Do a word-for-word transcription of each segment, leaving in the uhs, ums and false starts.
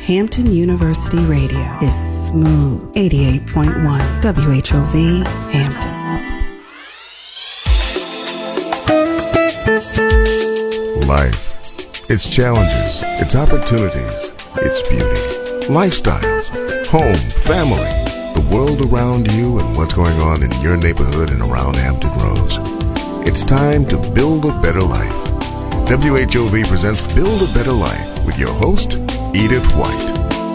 Hampton University Radio is Smooth eighty-eight point one W H O V Hampton. Life. Its challenges, its opportunities, its beauty, lifestyles, home, family, the world around you, and what's going on in your neighborhood and around Hampton Roads. It's time to build a better life. W H O V presents Build a Better Life with your host, Edith White.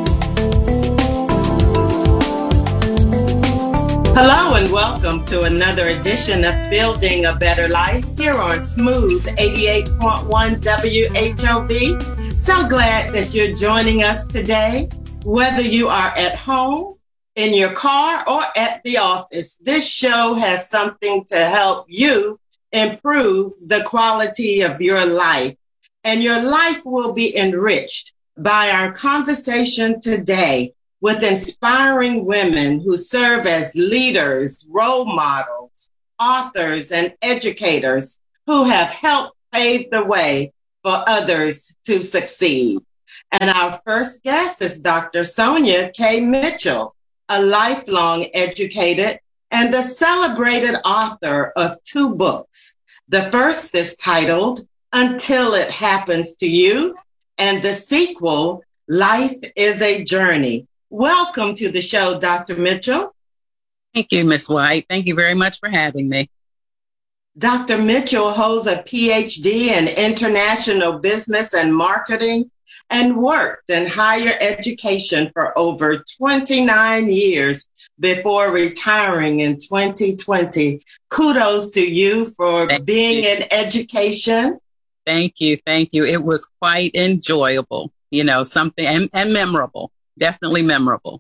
Hello and welcome to another edition of Building a Better Life here on Smooth eighty-eight point one W H O V. So glad that you're joining us today. Whether you are at home, in your car, or at the office, this show has something to help you improve the quality of your life. And your life will be enriched by our conversation today with inspiring women who serve as leaders, role models, authors, and educators who have helped pave the way for others to succeed. And our first guest is Doctor Sonia K. Mitchell, a lifelong educator and the celebrated author of two books. The first is titled Until It Happens to You, and the sequel, Life is a Journey. Welcome to the show, Doctor Mitchell. Thank you, Miz White. Thank you very much for having me. Doctor Mitchell holds a P H D in international business and marketing and worked in higher education for over twenty-nine years before retiring in twenty twenty. Kudos to you for Thank being you. in education. Thank you. Thank you. It was quite enjoyable, you know, something and, and memorable. Definitely memorable.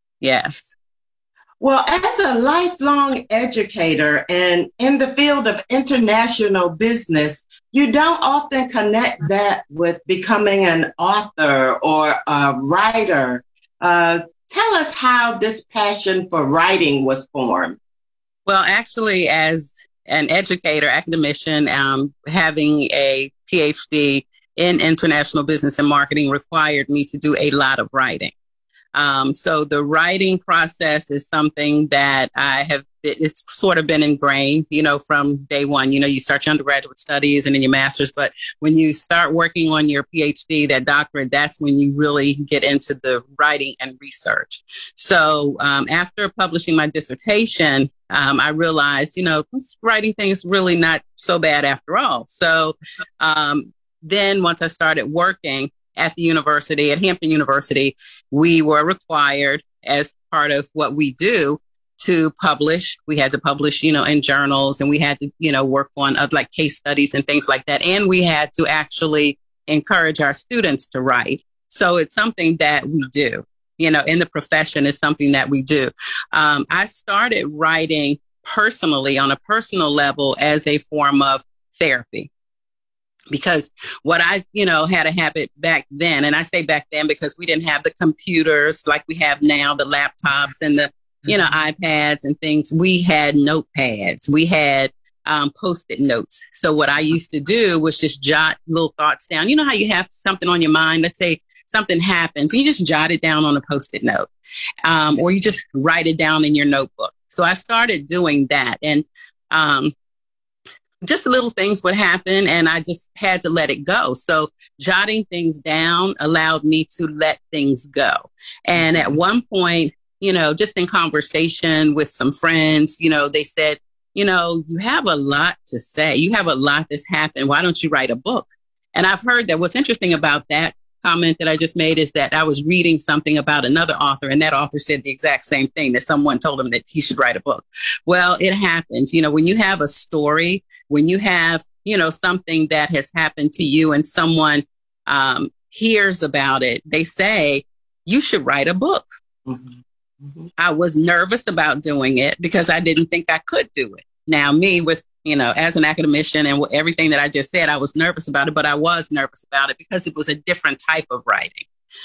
Yes. Well, as a lifelong educator and in the field of international business, you don't often connect that with becoming an author or a writer. Uh, tell us how this passion for writing was formed. Well, actually, as an educator, academician, um, having a P H D in international business and marketing required me to do a lot of writing. Um, so the writing process is something that I have, it's sort of been ingrained, you know, from day one. You know, you start your undergraduate studies and then your master's, but when you start working on your P H D, that doctorate, that's when you really get into the writing and research. So um, after publishing my dissertation, um, I realized, you know, this writing thing is really not so bad after all. So um, then once I started working at the university, at Hampton University, we were required as part of what we do to publish. We had to publish, you know, in journals, and we had to, you know, work on uh, like case studies and things like that. And we had to actually encourage our students to write. So it's something that we do, you know, in the profession is something that we do. Um, I started writing personally on a personal level as a form of therapy. Because what I, you know, had a habit back then, and I say back then because we didn't have the computers like we have now, the laptops and the, you know, iPads and things. We had notepads. We had um, Post-it notes. So what I used to do was just jot little thoughts down. You know how you have something on your mind? Let's say something happens. You just jot it down on a Post-it note, um, or you just write it down in your notebook. So I started doing that. And um just little things would happen and I just had to let it go. So jotting things down allowed me to let things go. And at one point, you know, just in conversation with some friends, you know, they said, you know, you have a lot to say. You have a lot that's happened. Why don't you write a book? And I've heard that what's interesting about that comment that I just made is that I was reading something about another author, and that author said the exact same thing, that someone told him that he should write a book. Well, it happens. You know, when you have a story, when you have, you know, something that has happened to you and someone um, hears about it, they say, you should write a book. Mm-hmm. Mm-hmm. I was nervous about doing it because I didn't think I could do it. Now, me with, you know, as an academician and everything that I just said, I was nervous about it, but I was nervous about it because it was a different type of writing.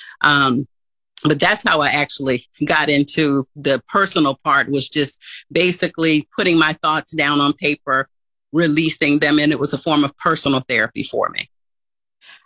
Um, but that's how I actually got into the personal part, was just basically putting my thoughts down on paper, releasing them, and it was a form of personal therapy for me.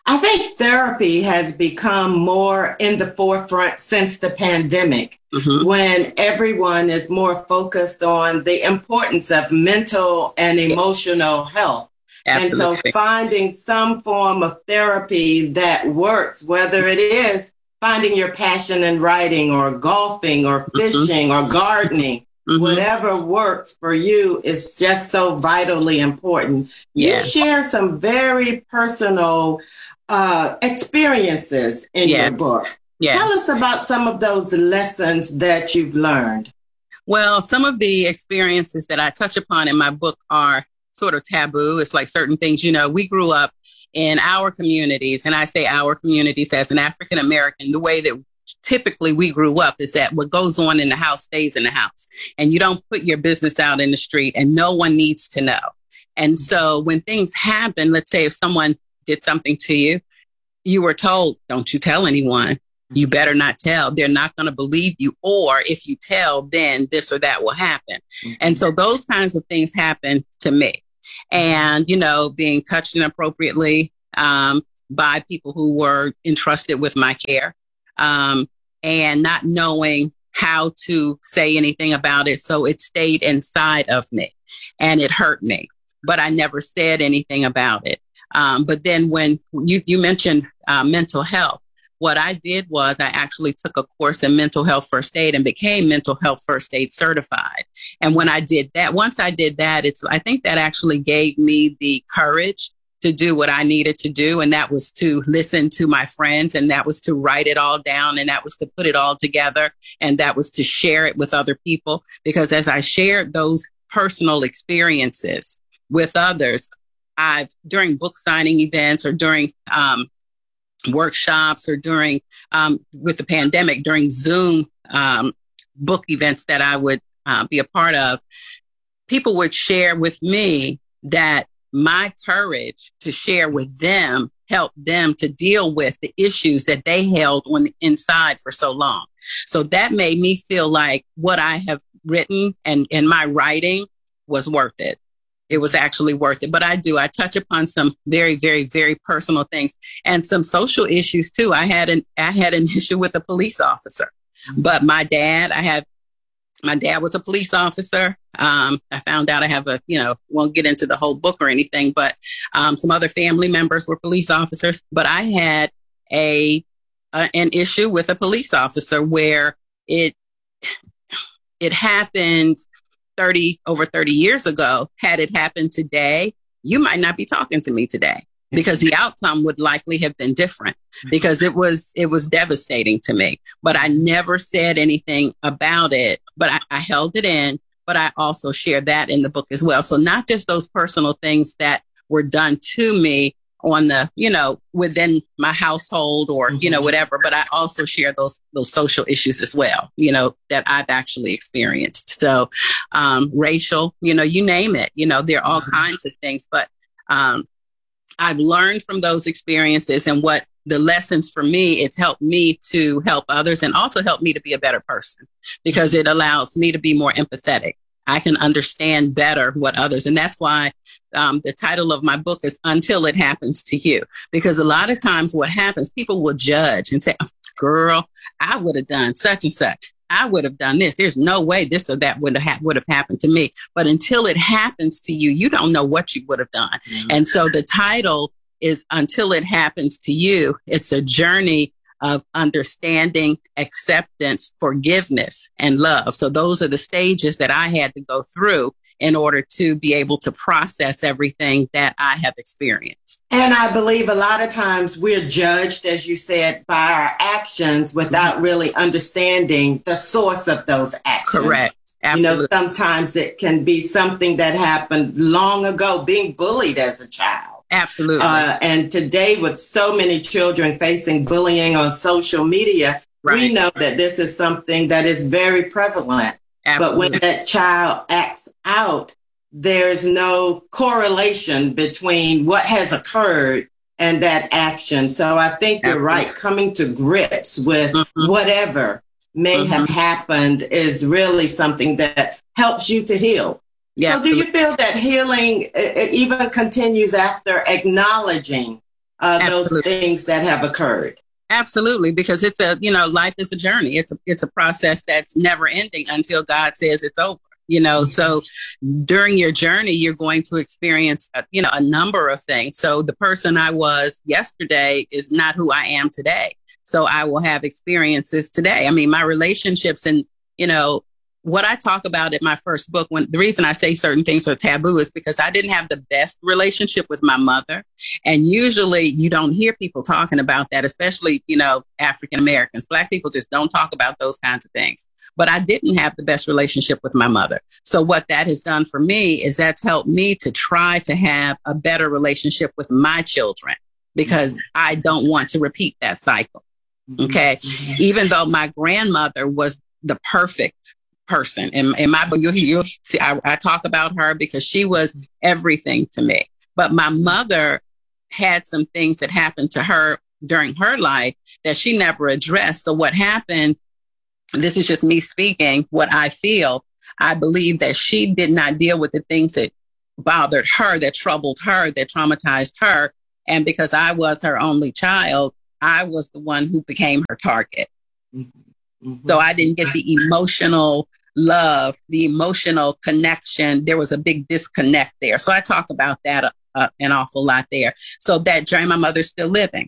I think therapy has become more in the forefront since the pandemic, mm-hmm. when everyone is more focused on the importance of mental and emotional health. Absolutely. And so finding some form of therapy that works, whether it is finding your passion in writing or golfing or fishing mm-hmm. or gardening, mm-hmm. whatever works for you is just so vitally important. Yeah. You share some very personal uh, experiences in yeah. your book. Yeah. Tell us about some of those lessons that you've learned. Well, some of the experiences that I touch upon in my book are sort of taboo. It's like certain things, you know, we grew up in our communities, and I say our communities as an African American, the way that typically we grew up is that what goes on in the house stays in the house, and you don't put your business out in the street, and no one needs to know. And so when things happen, let's say if someone did something to you, you were told, don't you tell anyone. You better not tell. They're not going to believe you. Or if you tell, then this or that will happen. Mm-hmm. And so those kinds of things happen to me. And, you know, being touched inappropriately um, by people who were entrusted with my care, um, and not knowing how to say anything about it. So it stayed inside of me and it hurt me, but I never said anything about it. Um, but then when you, you mentioned uh, mental health, what I did was I actually took a course in mental health first aid and became mental health first aid certified. And when I did that, once I did that, it's, I think that actually gave me the courage to do what I needed to do. And that was to listen to my friends, and that was to write it all down, and that was to put it all together, and that was to share it with other people. Because as I shared those personal experiences with others, I've during book signing events or during um, workshops or during um, with the pandemic, during Zoom um, book events that I would uh, be a part of, people would share with me that my courage to share with them helped them to deal with the issues that they held on the inside for so long. So that made me feel like what I have written and in my writing was worth it. It was actually worth it. But I do, I touch upon some very, very, very personal things and some social issues too. I had an, I had an issue with a police officer, but my dad, I have, my dad was a police officer. Um, I found out I have a, you know, won't get into the whole book or anything, but um, some other family members were police officers. But I had a, a an issue with a police officer where it, it happened thirty over thirty years ago. Had it happened today, you might not be talking to me today, because the outcome would likely have been different, because it was it was devastating to me. But I never said anything about it, but I, I held it in. But I also shared that in the book as well. So not just those personal things that were done to me on the, you know, within my household or, mm-hmm. you know, whatever, but I also share those, those social issues as well, you know, that I've actually experienced. So, um, racial, you know, you name it, you know, there are all mm-hmm. kinds of things, but, um, I've learned from those experiences, and what the lessons for me, it's helped me to help others and also helped me to be a better person, because it allows me to be more empathetic. I can understand better what others, and that's why um, the title of my book is Until It Happens to You, because a lot of times what happens, people will judge and say, oh, girl, I would have done such and such. I would have done this. There's no way this or that would have ha- would have happened to me. But until it happens to you, you don't know what you would have done. Mm-hmm. And so the title is Until It Happens to You. It's a journey of understanding, acceptance, forgiveness, and love. So those are the stages that I had to go through in order to be able to process everything that I have experienced. And I believe a lot of times we're judged, as you said, by our actions without mm-hmm. really understanding the source of those actions. Correct. Absolutely. You know, sometimes it can be something that happened long ago, being bullied as a child. Absolutely. Uh, and today, with so many children facing bullying on social media, right. we know that this is something that is very prevalent. Absolutely. But when that child acts out, there's no correlation between what has occurred and that action. So I think you're Absolutely. Right. Coming to grips with mm-hmm. whatever may mm-hmm. have happened is really something that helps you to heal. Yeah, so do you feel that healing even continues after acknowledging uh, those things that have occurred. Absolutely, because it's a, you know, life is a journey. It's a, it's a process that's never ending until God says it's over, you know. Mm-hmm. So during your journey, you're going to experience, a, you know, a number of things. So the person I was yesterday is not who I am today. So I will have experiences today. I mean, my relationships and, you know, what I talk about in my first book, when the reason I say certain things are taboo is because I didn't have the best relationship with my mother. And usually you don't hear people talking about that, especially, you know, African Americans. Black people just don't talk about those kinds of things. But I didn't have the best relationship with my mother. So what that has done for me is that's helped me to try to have a better relationship with my children, because mm-hmm. I don't want to repeat that cycle. Okay. Mm-hmm. Even though my grandmother was the perfect person in, in my book, you'll, you'll see, I, I talk about her because she was everything to me. But my mother had some things that happened to her during her life that she never addressed. So what happened, this is just me speaking, what I feel, I believe that she did not deal with the things that bothered her, that troubled her, that traumatized her. And because I was her only child, I was the one who became her target. Mm-hmm. Mm-hmm. So I didn't get the emotional love, the emotional connection. There was a big disconnect there. So I talk about that uh, an awful lot there. So that journey, my mother's still living.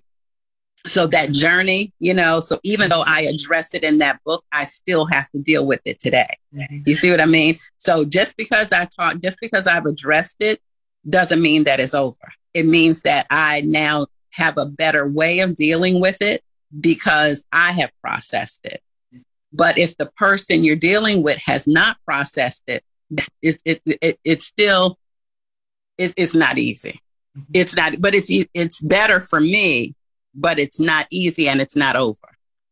So that journey, you know, so even though I address it in that book, I still have to deal with it today. Mm-hmm. You see what I mean? So just because I talk, just because I've addressed it doesn't mean that it's over. It means that I now have a better way of dealing with it because I have processed it. But if the person you're dealing with has not processed it, it, it, it it's still, it, it's not easy. It's not, but it's, it's better for me, but it's not easy and it's not over.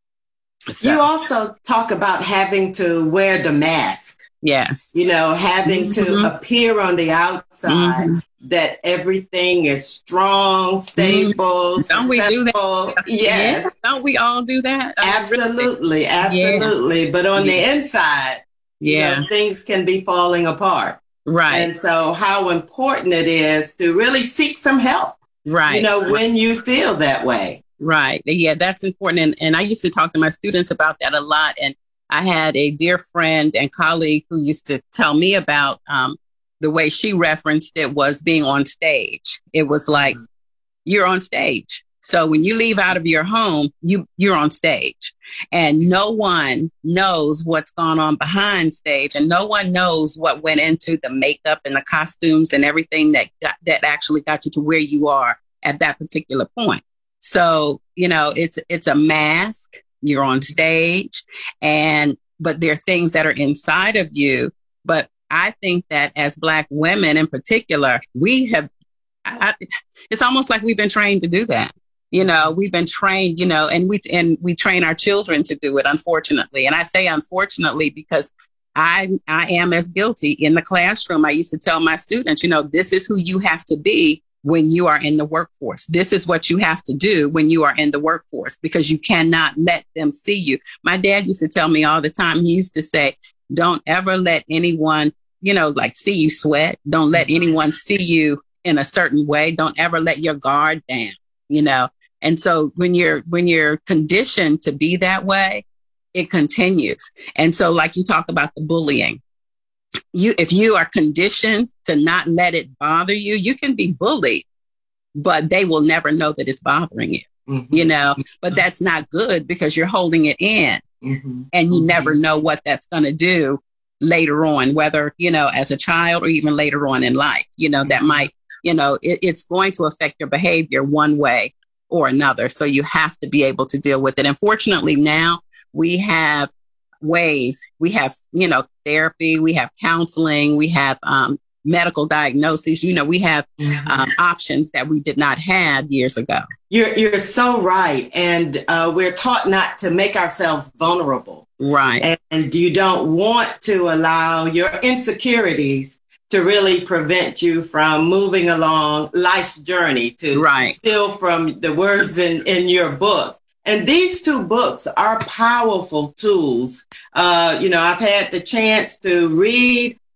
So. You also talk about having to wear the mask. Yes. You know, having mm-hmm. to appear on the outside mm-hmm. that everything is strong, stable, mm-hmm. Don't we do that? Yes. yes. Don't we all do that? Absolutely. Absolutely. Yeah. But on yeah. the inside, yeah. you know, things can be falling apart. Right. And so how important it is to really seek some help. Right. You know, when you feel that way. Right. Yeah, that's important. And, and I used to talk to my students about that a lot. And I had a dear friend and colleague who used to tell me about um, the way she referenced it was being on stage. It was like, mm-hmm. you're on stage. So when you leave out of your home, you, you're on stage and no one knows what's gone on behind stage and no one knows what went into the makeup and the costumes and everything that got, that actually got you to where you are at that particular point. So, you know, it's, it's a mask. You're on stage and, but there are things that are inside of you. But I think that as Black women in particular, we have, I, it's almost like we've been trained to do that. You know, we've been trained, you know, and we, and we train our children to do it, unfortunately. And I say unfortunately, because I, I am as guilty in the classroom. I used to tell my students, you know, this is who you have to be when you are in the workforce. This is what you have to do when you are in the workforce, because you cannot let them see you. My dad used to tell me all the time, he used to say, don't ever let anyone, you know, like see you sweat. Don't let anyone see you in a certain way. Don't ever let your guard down, you know? And so when you're, when you're conditioned to be that way, it continues. And so like you talk about the bullying, you, if you are conditioned to not let it bother you, you can be bullied, but they will never know that it's bothering you, mm-hmm. you know, but that's not good because you're holding it in mm-hmm. and you mm-hmm. never know what that's going to do later on, whether, you know, as a child or even later on in life, you know, that might, you know, it, it's going to affect your behavior one way or another. So you have to be able to deal with it. And fortunately now we have ways, we have, you know, therapy, we have counseling, we have um, medical diagnoses, you know, we have um, options that we did not have years ago. You're, you're so right. And uh, we're taught not to make ourselves vulnerable. Right. And, and you don't want to allow your insecurities to really prevent you from moving along life's journey, to right. steal from the words in, in your book. And these two books are powerful tools. Uh, you know, I've had the chance to read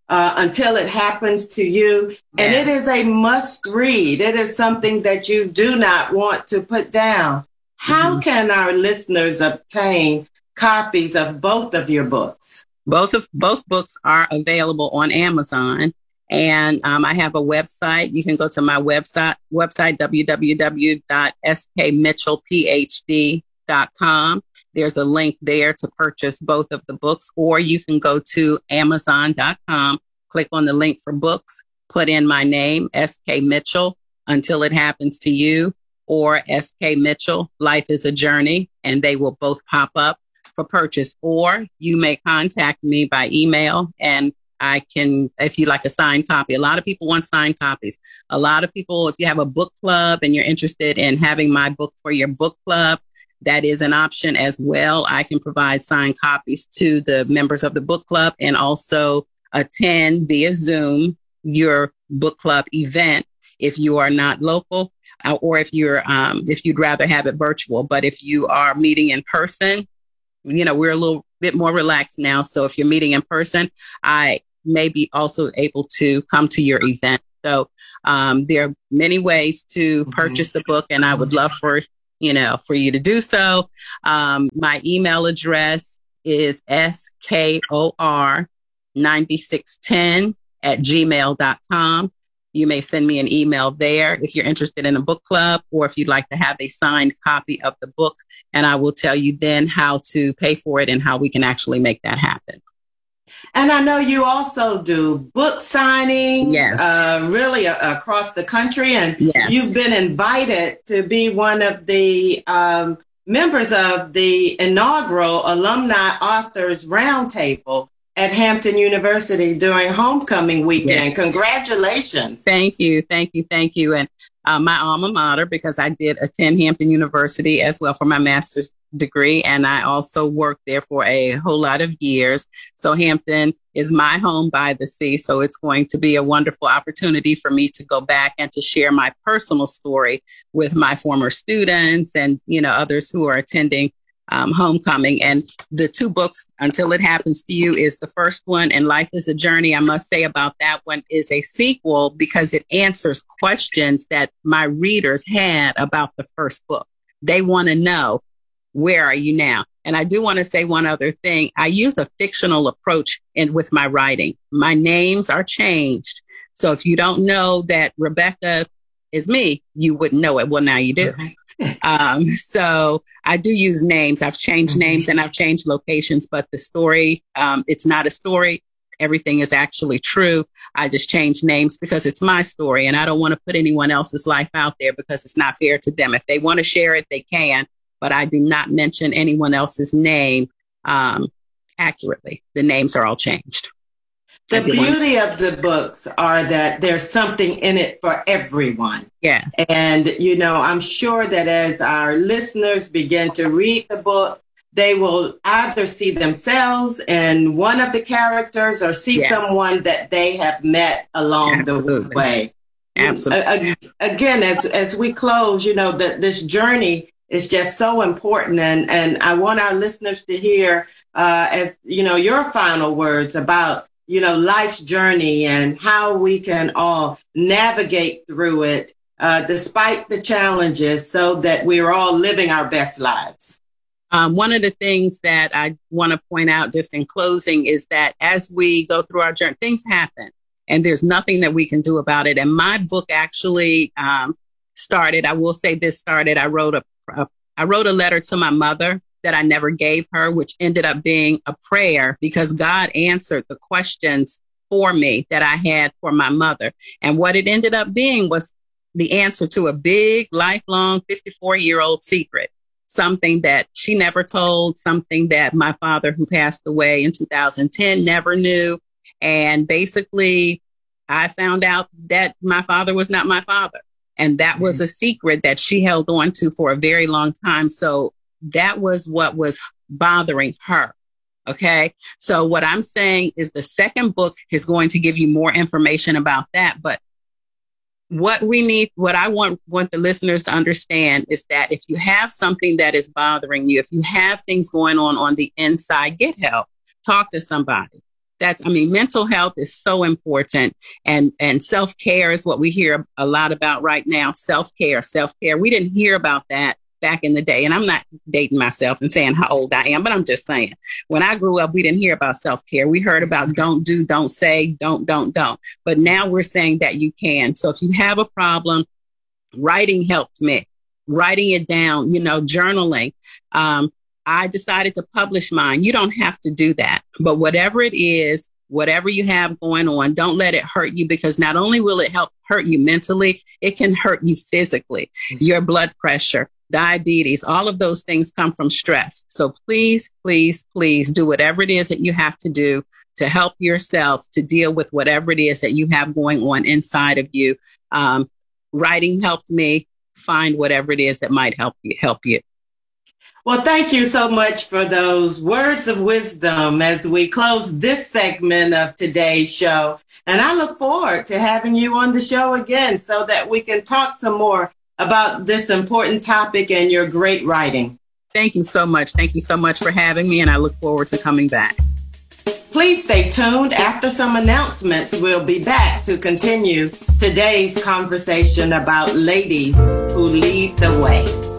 uh, Until It Happens to You. And Yeah. it is a must read. It is something that you do not want to put down. How mm-hmm. can our listeners obtain copies of both of your books? Both of both books are available on Amazon. And um, I have a website. You can go to my website, website w w w dot s k mitchell p h d dot com. There's a link there to purchase both of the books, or you can go to amazon dot com, click on the link for books, put in my name, S K Mitchell, Until It Happens to You, or S K Mitchell, Life is a Journey, and they will both pop up for purchase. Or you may contact me by email, and I can, if you like a signed copy. A lot of people want signed copies. A lot of people, if you have a book club and you're interested in having my book for your book club, that is an option as well. I can provide signed copies to the members of the book club and also attend via Zoom your book club event if you are not local, uh, or if you're um, if you'd rather have it virtual. But if you are meeting in person, you know, we're a little bit more relaxed now. So if you're meeting in person, I may be also able to come to your event. So um, there are many ways to purchase the book, and I would love for you know, for you to do so. Um, my email address is S K O R nine six one zero at gmail dot com. You may send me an email there if you're interested in a book club, or if you'd like to have a signed copy of the book, and I will tell you then how to pay for it and how we can actually make that happen. And I know you also do book signings, yes. uh, really uh, across the country. And yes. you've been invited to be one of the um, members of the inaugural Alumni Authors Roundtable at Hampton University during homecoming weekend. Yes. Congratulations. Thank you. Thank you. Thank you. And uh, my alma mater, because I did attend Hampton University as well for my master's degree. And I also worked there for a whole lot of years. So Hampton is my home by the sea. So it's going to be a wonderful opportunity for me to go back and to share my personal story with my former students and, you know, others who are attending um, homecoming. And the two books, Until It Happens to You, is the first one, and Life is a Journey, I must say about that one, is a sequel because it answers questions that my readers had about the first book. They want to know, where are you now? And I do want to say one other thing. I use a fictional approach in with my writing. My names are changed. So if you don't know that Rebecca is me, you wouldn't know it. Well, now you do. um, so I do use names. I've changed names and I've changed locations, but the story, um, it's not a story. Everything is actually true. I just changed names because it's my story, and I don't want to put anyone else's life out there because it's not fair to them. If they want to share it, they can, but I do not mention anyone else's name um, accurately. The names are all changed. The beauty of the books are that there's something in it for everyone. Yes. And, you know, I'm sure that as our listeners begin to read the book, they will either see themselves in one of the characters or see yes. someone that they have met along Absolutely. the way. Absolutely. Again, as as we close, you know, that this journey is just so important. And, and I want our listeners to hear, uh, as, you know, your final words about, you know, life's journey and how we can all navigate through it, uh, despite the challenges, so that we're all living our best lives. Um, one of the things that I want to point out just in closing is that as we go through our journey, things happen and there's nothing that we can do about it. And my book actually um, started, I will say this started, I wrote a, a I wrote a letter to my mother that I never gave her, which ended up being a prayer because God answered the questions for me that I had for my mother. And what it ended up being was the answer to a big, lifelong, fifty-four-year-old secret, something that she never told, something that my father, who passed away in two thousand ten, never knew. And basically, I found out that my father was not my father. And that was a secret that she held on to for a very long time. So that was what was bothering her. Okay. So what I'm saying is the second book is going to give you more information about that. But what we need, what I want, want the listeners to understand is that if you have something that is bothering you, if you have things going on on the inside, get help, talk to somebody. That's, I mean, mental health is so important, and, and self-care is what we hear a lot about right now. Self-care, self-care. We didn't hear about that back in the day. And I'm not dating myself and saying how old I am, but I'm just saying, when I grew up, we didn't hear about self-care. We heard about don't do, don't say, don't, don't, don't. But now we're saying that you can. So if you have a problem, writing helped me. Writing it down, you know, journaling. Um, I decided to publish mine. You don't have to do that. But whatever it is, whatever you have going on, don't let it hurt you, because not only will it help hurt you mentally, it can hurt you physically. Your blood pressure, diabetes, all of those things come from stress. So please, please, please do whatever it is that you have to do to help yourself to deal with whatever it is that you have going on inside of you. Um, writing helped me find whatever it is that might help you, help you. Well, thank you so much for those words of wisdom as we close this segment of today's show. And I look forward to having you on the show again so that we can talk some more about this important topic and your great writing. Thank you so much. Thank you so much for having me, and I look forward to coming back. Please stay tuned. After some announcements, we'll be back to continue today's conversation about ladies who lead the way.